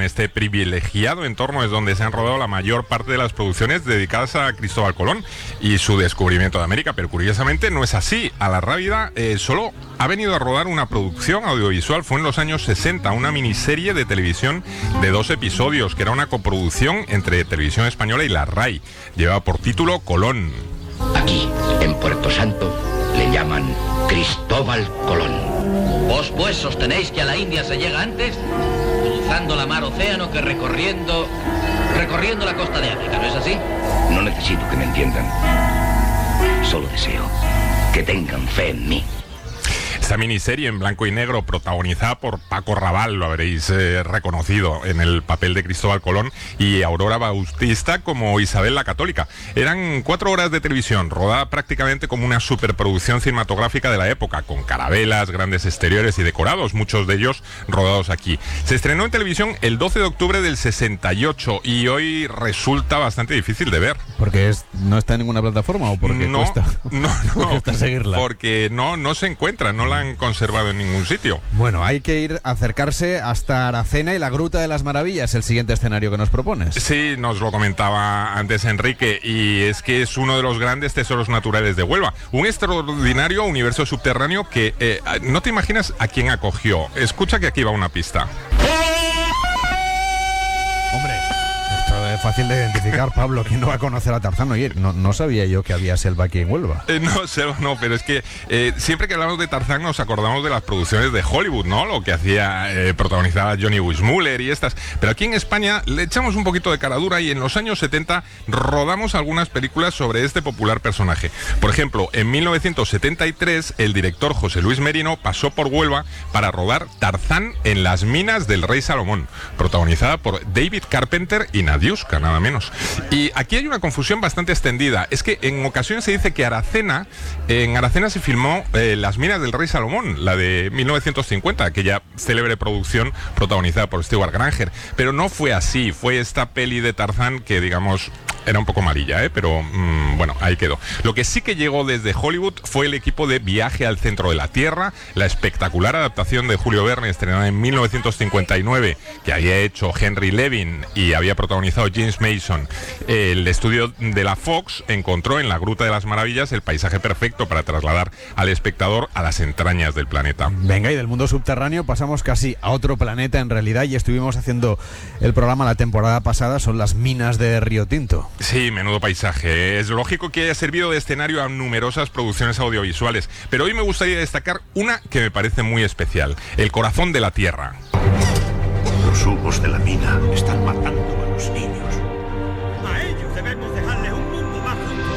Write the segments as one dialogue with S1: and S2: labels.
S1: este privilegiado entorno es donde se han rodado la mayor parte de las producciones dedicadas a Cristóbal Colón y su descubrimiento de América, pero curiosamente no es así. A la Rábida solo ha venido a rodar una producción audiovisual, fue en los años 60, una miniserie de televisión de 2 episodios, que era una coproducción entre Televisión Española y la RAI. Llevaba por título Colón.
S2: Aquí, en Puerto Santo, le llaman Cristóbal Colón.
S3: ¿Vos pues sostenéis que a la India se llega antes cruzando la mar océano que recorriendo la costa de África, ¿no es así?
S2: No necesito que me entiendan. Solo deseo que tengan fe en mí.
S1: Esta miniserie en blanco y negro, protagonizada por Paco Raval, lo habréis reconocido en el papel de Cristóbal Colón, y Aurora Bautista como Isabel la Católica. Eran 4 horas de televisión, rodada prácticamente como una superproducción cinematográfica de la época, con carabelas, grandes exteriores y decorados, muchos de ellos rodados aquí. Se estrenó en televisión el 12 de octubre del 68 y hoy resulta bastante difícil de ver.
S4: ¿Porque no está en ninguna plataforma o porque cuesta?
S1: No,
S4: cuesta seguirla.
S1: Porque no se encuentra, no la han conservado en ningún sitio.
S4: Bueno, hay que ir a acercarse hasta Aracena y la Gruta de las Maravillas, el siguiente escenario que nos propones.
S1: Sí, nos lo comentaba antes Enrique, y es que es uno de los grandes tesoros naturales de Huelva. Un extraordinario universo subterráneo que no te imaginas a quién acogió. Escucha que aquí va una pista.
S4: Hombre, esto es fácil de identificar, Pablo. ¿Quién no va a conocer a Tarzán? Oye, no sabía yo que había selva aquí en Huelva.
S1: No, pero es que siempre que hablamos de Tarzán nos acordamos de las producciones de Hollywood, ¿no? Lo que hacía protagonizaba Johnny Weissmuller y estas. Pero aquí en España le echamos un poquito de cara dura y en los años 70 rodamos algunas películas sobre este popular personaje. Por ejemplo, en 1973 el director José Luis Merino pasó por Huelva para rodar Tarzán en las minas del Rey Salomón, protagonizada por David Carpenter y Nadiuska, nada menos. Y aquí hay una confusión bastante extendida. Es que en ocasiones se dice que en Aracena se filmó Las minas del Rey Salomón, la de 1950, aquella célebre producción protagonizada por Stewart Granger. Pero no fue así, fue esta peli de Tarzán que, digamos, era un poco amarilla, pero bueno, ahí quedó. Lo que sí que llegó desde Hollywood fue el equipo de Viaje al Centro de la Tierra, la espectacular adaptación de Julio Verne, estrenada en 1959, que había hecho Henry Levin y había protagonizado James Mason. El estudio de la Fox encontró en la Gruta de las Maravillas el paisaje perfecto para trasladar al espectador a las entrañas del planeta.
S4: Venga, y del mundo subterráneo pasamos casi a otro planeta en realidad, y estuvimos haciendo el programa la temporada pasada, son las minas de Río Tinto.
S1: Sí, menudo paisaje. Es lógico que haya servido de escenario a numerosas producciones audiovisuales, pero hoy me gustaría destacar una que me parece muy especial: El corazón de la Tierra.
S5: Los humos de la mina están matando a los niños.
S6: A ellos debemos dejarles un mundo más justo.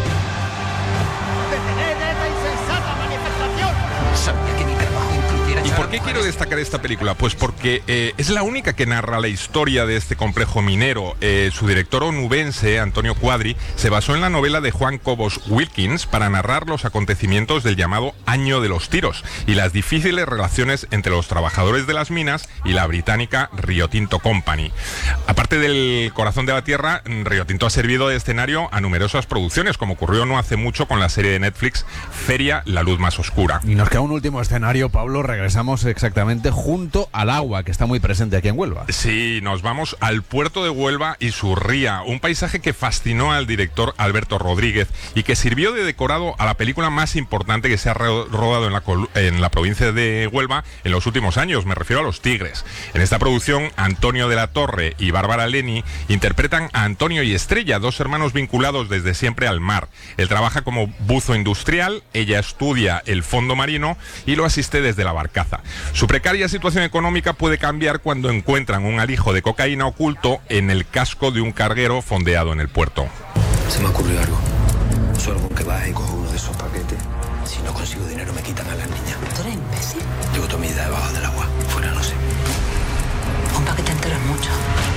S6: ¡Detened esta insensata manifestación!
S3: Sabía que mi trabajo incluyera...
S1: ¿Y por qué quiero destacar esta película? Pues porque es la única que narra la historia de este complejo minero. Su director onubense, Antonio Cuadri, se basó en la novela de Juan Cobos Wilkins para narrar los acontecimientos del llamado Año de los Tiros y las difíciles relaciones entre los trabajadores de las minas y la británica Rio Tinto Company. Aparte del corazón de la Tierra, Rio Tinto ha servido de escenario a numerosas producciones, como ocurrió no hace mucho con la serie de Netflix Feria, la luz más oscura.
S4: Y nos queda un último escenario, Pablo. Regresamos exactamente junto al agua, que está muy presente aquí en Huelva.
S1: Sí, nos vamos al puerto de Huelva y su ría, un paisaje que fascinó al director Alberto Rodríguez y que sirvió de decorado a la película más importante que se ha rodado en la provincia de Huelva en los últimos años, me refiero a Los Tigres. En esta producción, Antonio de la Torre y Bárbara Leni interpretan a Antonio y Estrella, 2 hermanos vinculados desde siempre al mar. Él trabaja como buzo industrial, ella estudia el fondo marino y lo asiste desde la barcaza. Su precaria situación económica puede cambiar cuando encuentran un alijo de cocaína oculto en el casco de un carguero fondeado en el puerto.
S7: Se me ocurrió algo. Solo con que baje y cojo uno de esos paquetes. Si no consigo dinero me quitan a las niñas.
S8: ¿Tú eres imbécil?
S7: Llevo toda mi vida debajo del agua. Fuera no sé.
S8: Un paquete entero es mucho.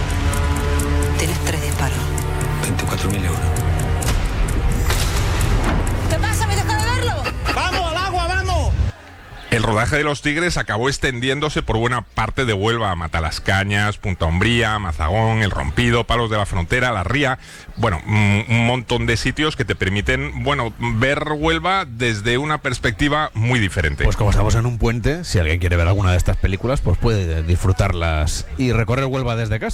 S8: Tienes 3 disparos.
S7: 24.000 euros.
S8: ¿Qué pasa? ¿Me deja de verlo?
S6: ¡Vamos al agua, vamos!
S1: El rodaje de Los Tigres acabó extendiéndose por buena parte de Huelva, Matalascañas, Punta Umbría, Mazagón, El Rompido, Palos de la Frontera, La Ría. Bueno, un montón de sitios que te permiten, ver Huelva desde una perspectiva muy diferente.
S4: Pues como estamos en un puente, si alguien quiere ver alguna de estas películas, pues puede disfrutarlas y recorrer Huelva desde casa.